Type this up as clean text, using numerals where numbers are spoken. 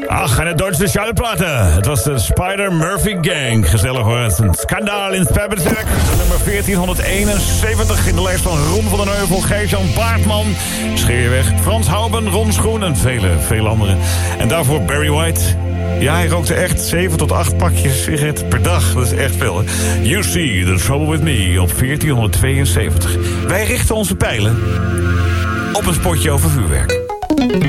Ach, en het Duitse schallplatte. Het was de Spider-Murphy Gang. Gezellig hoor, het is een skandaal in het Spijberzerk. Nummer 1471 in de lijst van Ron van den Heuvel, Gijs-Jan Baartman, Scheerweg, Frans Houben, Ron Schoen en vele anderen. En daarvoor Barry White. Ja, hij rookte echt 7 tot 8 pakjes sigaret per dag. Dat is echt veel, hè? You See the Trouble With Me op 1472. Wij richten onze pijlen op een spotje over vuurwerk.